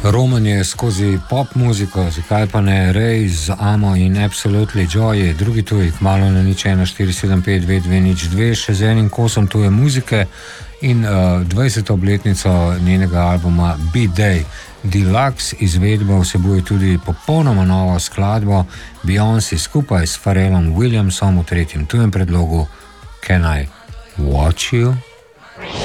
Roman je skozi pop muziko, zakaj pa ne, Ray z Amo in Absolutely Joy je drugi tujik, malo na nič 1-475-2202, še z enim kosom tuje muzike in 20. obletnico njenega albuma B-Day. Deluxe izvedba vsebuje tudi popolnoma novo skladbo Beyoncé skupaj s Pharrellom Williamsom v tretjem tujem predlogu Can I Watch You?